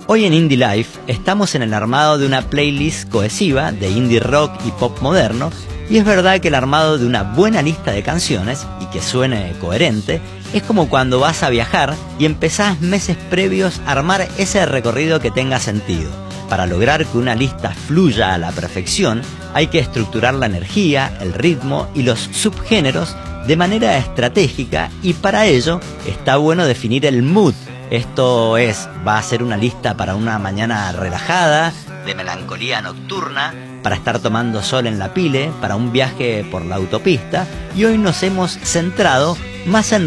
Hoy en Indie Life estamos en el armado de una playlist cohesiva de indie rock y pop moderno, y es verdad que el armado de una buena lista de canciones, y que suene coherente, es como cuando vas a viajar y empezás meses previos a armar ese recorrido que tenga sentido. Para lograr que una lista fluya a la perfección, hay que estructurar la energía, el ritmo y los subgéneros de manera estratégica, y para ello está bueno definir el mood. Esto es, va a ser una lista para una mañana relajada, de melancolía nocturna, para estar tomando sol en la pile, para un viaje por la autopista, y hoy nos hemos centrado más en